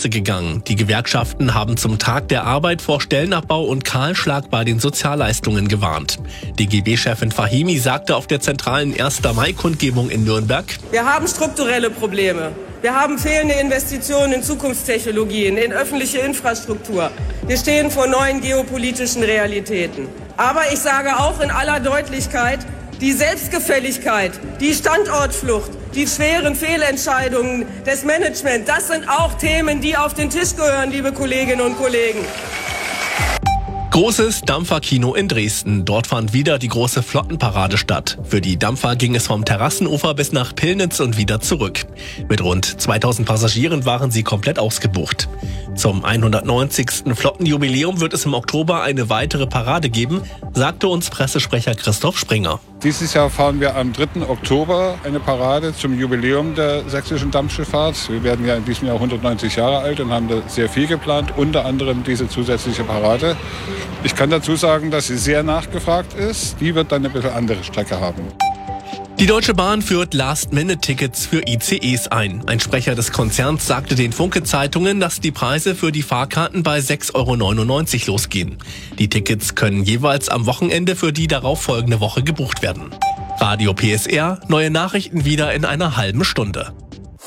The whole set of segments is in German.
Straße gegangen. Die Gewerkschaften haben zum Tag der Arbeit vor Stellenabbau und Kahlschlag bei den Sozialleistungen gewarnt. DGB-Chefin Fahimi sagte auf der zentralen 1. Mai-Kundgebung in Nürnberg: Wir haben strukturelle Probleme. Wir haben fehlende Investitionen in Zukunftstechnologien, in öffentliche Infrastruktur. Wir stehen vor neuen geopolitischen Realitäten. Aber ich sage auch in aller Deutlichkeit, die Selbstgefälligkeit, die Standortflucht, die schweren Fehlentscheidungen des Managements, das sind auch Themen, die auf den Tisch gehören, liebe Kolleginnen und Kollegen. Großes Dampferkino in Dresden. Dort fand wieder die große Flottenparade statt. Für die Dampfer ging es vom Terrassenufer bis nach Pillnitz und wieder zurück. Mit rund 2000 Passagieren waren sie komplett ausgebucht. Zum 190. Flottenjubiläum wird es im Oktober eine weitere Parade geben, sagte uns Pressesprecher Christoph Springer. Dieses Jahr fahren wir am 3. Oktober eine Parade zum Jubiläum der sächsischen Dampfschifffahrt. Wir werden ja in diesem Jahr 190 Jahre alt und haben da sehr viel geplant, unter anderem diese zusätzliche Parade. Ich kann dazu sagen, dass sie sehr nachgefragt ist. Die wird dann eine bisschen andere Strecke haben. Die Deutsche Bahn führt Last-Minute-Tickets für ICEs ein. Ein Sprecher des Konzerns sagte den Funke-Zeitungen, dass die Preise für die Fahrkarten bei 6,99 € losgehen. Die Tickets können jeweils am Wochenende für die darauffolgende Woche gebucht werden. Radio PSR, neue Nachrichten wieder in einer halben Stunde.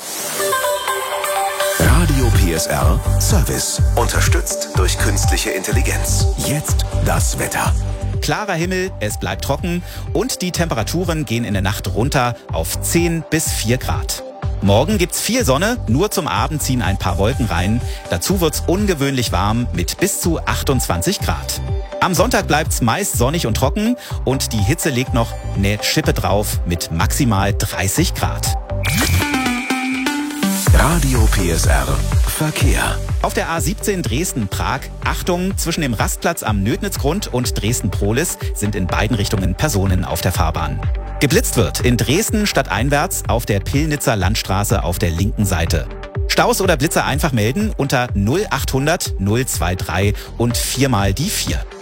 Radio PSR Service, unterstützt durch künstliche Intelligenz. Jetzt das Wetter. Klarer Himmel, es bleibt trocken und die Temperaturen gehen in der Nacht runter auf 10 bis 4 Grad. Morgen gibt's viel Sonne, nur zum Abend ziehen ein paar Wolken rein. Dazu wird's ungewöhnlich warm mit bis zu 28 Grad. Am Sonntag bleibt's meist sonnig und trocken und die Hitze legt noch eine Schippe drauf mit maximal 30 Grad. Radio PSR Verkehr. Auf der A17 Dresden-Prag, Achtung, zwischen dem Rastplatz am Nödnitzgrund und Dresden-Prohlis sind in beiden Richtungen Personen auf der Fahrbahn. Geblitzt wird in Dresden stadteinwärts auf der Pillnitzer Landstraße auf der linken Seite. Staus oder Blitzer einfach melden unter 0800 023 und 4 mal die 4.